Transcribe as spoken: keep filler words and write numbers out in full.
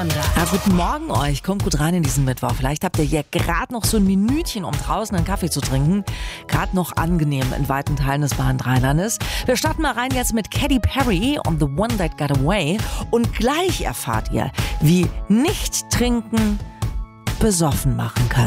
Wonder. Ja, guten Morgen euch. Kommt gut rein in diesen Mittwoch. Vielleicht habt ihr hier gerade noch so ein Minütchen, um draußen einen Kaffee zu trinken. Gerade noch angenehm in weiten Teilen des Bahn-Dreilandes. Wir starten mal rein jetzt mit Katy Perry und The One That Got Away. Und gleich erfahrt ihr, wie nicht trinken besoffen machen kann.